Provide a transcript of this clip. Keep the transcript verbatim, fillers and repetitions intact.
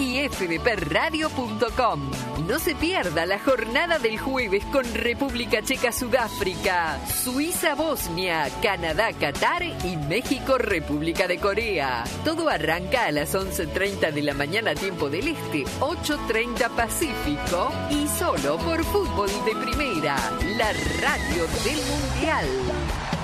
y f d p radio punto com. No se pierda la jornada del jueves con República Checa, Sudáfrica, Suiza, Bosnia, Canadá, Qatar y México, República de Corea. Todo arranca a las once treinta de la mañana, tiempo del Este, ocho treinta Pacífico, y solo por Fútbol de Primera, la radio del Mundial.